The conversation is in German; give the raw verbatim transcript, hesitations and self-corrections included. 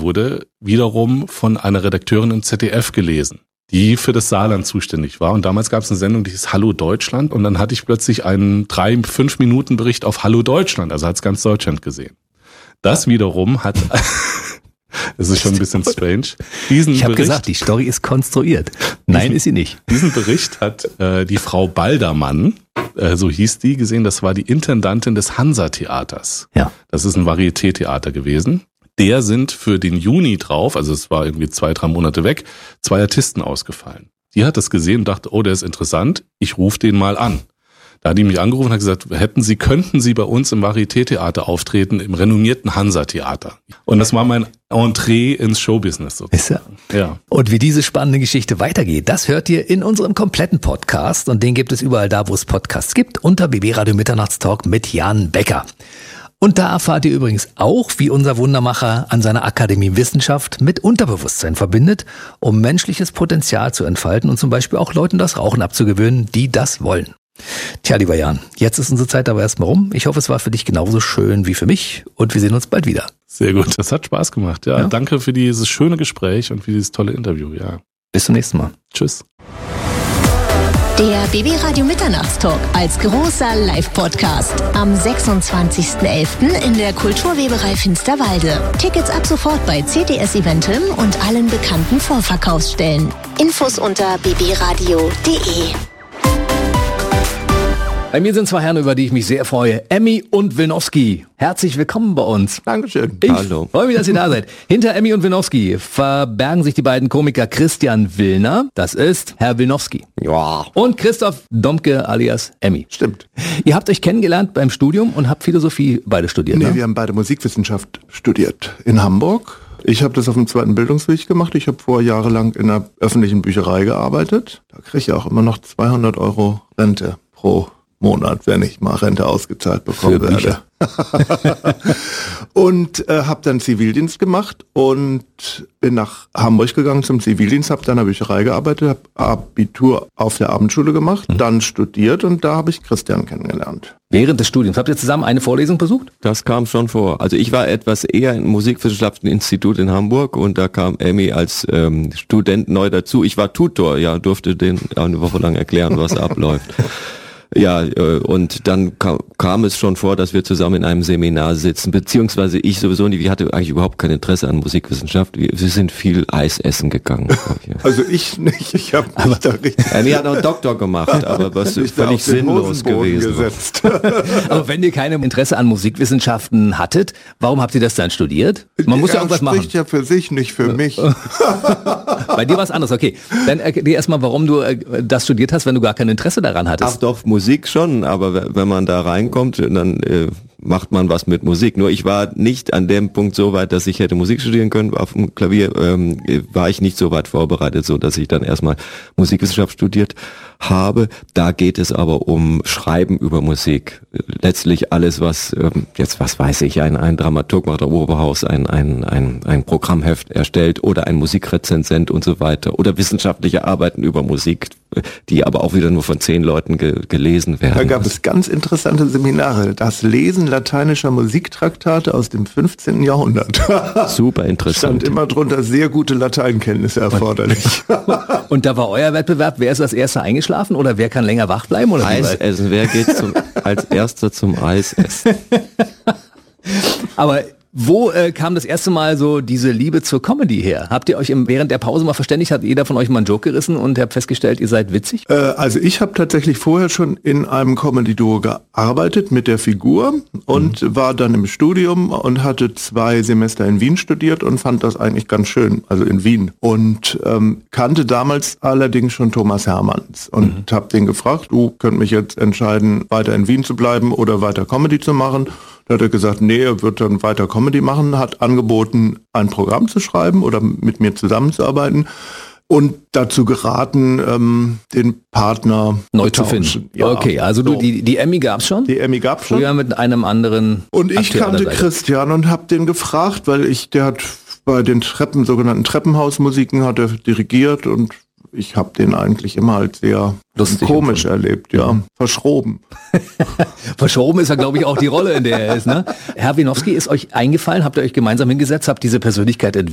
wurde wiederum von einer Redakteurin im Z D F gelesen, die für das Saarland zuständig war. Und damals gab es eine Sendung, die hieß Hallo Deutschland. Und dann hatte ich plötzlich einen drei, fünf Minuten Bericht auf Hallo Deutschland. Also hat es ganz Deutschland gesehen. Das wiederum hat... Das ist schon ein bisschen strange. Diesen ich habe Bericht, gesagt, die Story ist konstruiert. Nein, diesen, ist sie nicht. Diesen Bericht hat äh, die Frau Baldermann, äh, so hieß die, gesehen. Das war die Intendantin des Hansa-Theaters. Ja. Das ist ein Varieté-Theater gewesen. Der sind für den Juni drauf, also es war irgendwie zwei, drei Monate weg, zwei Artisten ausgefallen. Die hat das gesehen und dachte, oh, der ist interessant, ich rufe den mal an. Da hat die mich angerufen und hat gesagt, hätten Sie, könnten Sie bei uns im Varieté-Theater auftreten, im renommierten Hansa-Theater. Und das war mein Entree ins Showbusiness sozusagen. Ist ja. Ja. Und wie diese spannende Geschichte weitergeht, das hört ihr in unserem kompletten Podcast. Und den gibt es überall da, wo es Podcasts gibt, unter B B Radio Mitternachtstalk mit Jan Becker. Und da erfahrt ihr übrigens auch, wie unser Wundermacher an seiner Akademie Wissenschaft mit Unterbewusstsein verbindet, um menschliches Potenzial zu entfalten und zum Beispiel auch Leuten das Rauchen abzugewöhnen, die das wollen. Tja, lieber Jan, jetzt ist unsere Zeit aber erstmal rum. Ich hoffe, es war für dich genauso schön wie für mich und wir sehen uns bald wieder. Sehr gut, das hat Spaß gemacht. Ja, ja. Danke für dieses schöne Gespräch und für dieses tolle Interview. Ja. Bis zum nächsten Mal. Tschüss. Der B B Radio Mitternachtstalk als großer Live-Podcast am sechsundzwanzigsten elften in der Kulturweberei Finsterwalde. Tickets ab sofort bei C T S Eventim und allen bekannten Vorverkaufsstellen. Infos unter b b radio punkt d e. Bei mir sind zwei Herren, über die ich mich sehr freue. Emmy und Wienowski. Herzlich willkommen bei uns. Dankeschön. Ich Hallo. freue mich, dass ihr da seid. Hinter Emmy und Wienowski verbergen sich die beiden Komiker Christian Willner, das ist Herr Wienowski. Ja. Und Christoph Domke alias Emmy. Stimmt. Ihr habt euch kennengelernt beim Studium und habt Philosophie beide studiert, Nee, ne? wir haben beide Musikwissenschaft studiert in Hamburg. Ich habe das auf dem zweiten Bildungsweg gemacht. Ich habe vor jahrelang in einer öffentlichen Bücherei gearbeitet. Da kriege ich auch immer noch zweihundert Euro Rente pro Monat, wenn ich mal Rente ausgezahlt bekommen Für werde. Und äh, habe dann Zivildienst gemacht und bin nach Hamburg gegangen zum Zivildienst, habe dann in der Bücherei gearbeitet, habe Abitur auf der Abendschule gemacht, mhm. dann studiert und da habe ich Christian kennengelernt. Während des Studiums. Habt ihr zusammen eine Vorlesung besucht? Das kam schon vor. Also ich war etwas eher im Musikwissenschaftsinstitut in Hamburg und da kam Emmy als ähm, Student neu dazu. Ich war Tutor, ja, durfte den eine Woche lang erklären, was abläuft. Ja, und dann kam, kam es schon vor, dass wir zusammen in einem Seminar sitzen, beziehungsweise ich sowieso nicht, wir hatten eigentlich überhaupt kein Interesse an Musikwissenschaft, wir, wir sind viel Eis essen gegangen. Also ich nicht, ich habe mich da richtig... Ja, nee, hat auch Doktor gemacht, aber was völlig sinnlos gewesen. Gesetzt. Aber wenn ihr kein Interesse an Musikwissenschaften hattet, warum habt ihr das dann studiert? Man muss ja irgendwas machen. Er spricht ja für sich, nicht für mich. Bei dir war es anders, okay. Dann erklär erstmal, warum du das studiert hast, wenn du gar kein Interesse daran hattest. Ach doch, Musik schon, aber wenn man da reinkommt, dann äh, macht man was mit Musik. Nur ich war nicht an dem Punkt so weit, dass ich hätte Musik studieren können. Auf dem Klavier ähm, war ich nicht so weit vorbereitet, so dass ich dann erstmal Musikwissenschaft studiert habe. Da geht es aber um Schreiben über Musik. Letztlich alles, was ähm, jetzt, was weiß ich, ein, ein Dramaturg macht, der Oberhaus ein, ein, ein, ein Programmheft erstellt oder ein Musikrezensent und so weiter oder wissenschaftliche Arbeiten über Musik, die aber auch wieder nur von zehn Leuten ge- gelesen werden. Da gab es ganz interessante Seminare. Das Lesen lateinischer Musiktraktate aus dem fünfzehnten Jahrhundert. Super interessant. Stand immer drunter, sehr gute Lateinkenntnisse erforderlich. Und da war euer Wettbewerb, wer ist als erster eingeschlafen oder wer kann länger wach bleiben? Oder Eis essen, wer geht zum, als erster zum Eis essen? Aber wo äh, kam das erste Mal so diese Liebe zur Comedy her? Habt ihr euch im, während der Pause mal verständigt, hat jeder von euch mal einen Joke gerissen und habt festgestellt, ihr seid witzig? Äh, also ich habe tatsächlich vorher schon in einem Comedy-Duo gearbeitet mit der Figur und mhm. war dann im Studium und hatte zwei Semester in Wien studiert und fand das eigentlich ganz schön, also in Wien. Und ähm, kannte damals allerdings schon Thomas Hermanns und mhm. habe den gefragt, du könnt mich jetzt entscheiden, weiter in Wien zu bleiben oder weiter Comedy zu machen. Da hat er gesagt, nee, er wird dann weiter Comedy machen, hat angeboten, ein Programm zu schreiben oder mit mir zusammenzuarbeiten und dazu geraten, ähm, den Partner neu zu finden. Ja, okay, also so. du, die, die Emmy gab's schon? Die Emmy gab's schon. Früher mit einem anderen Und ich Akteur kannte Christian und habe den gefragt, weil ich, der hat bei den Treppen, sogenannten Treppenhausmusiken hat er dirigiert und ich habe den eigentlich immer als sehr lustig komisch erlebt, ja. Mhm. Verschroben. Verschoben ist ja, glaube ich, auch die Rolle, in der er ist, ne? Herr Wienowski, ist euch eingefallen, habt ihr euch gemeinsam hingesetzt, habt diese Persönlichkeit entwickelt?